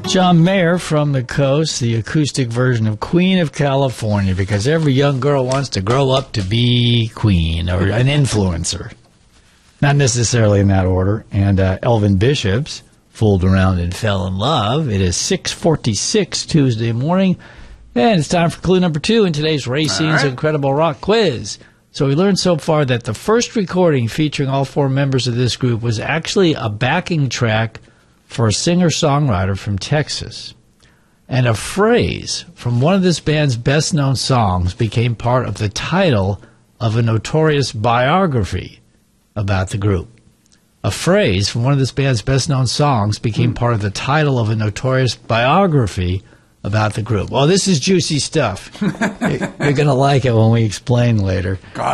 John Mayer from the Coast, the acoustic version of Queen of California, because every young girl wants to grow up to be queen or an influencer. Not necessarily in that order. And Elvin Bishop's Fooled Around and Fell in Love. It is 6:46 Tuesday morning, and it's time for clue number 2 in today's Racine's Incredible Rock Quiz. So we learned so far that the first recording featuring all 4 members of this group was actually a backing track for a singer-songwriter from Texas. And a phrase from one of this band's best-known songs became part of the title of a notorious biography about the group. A phrase from one of this band's best-known songs became part of the title of a notorious biography about the group. Well, this is juicy stuff. You're going to like it when we explain later.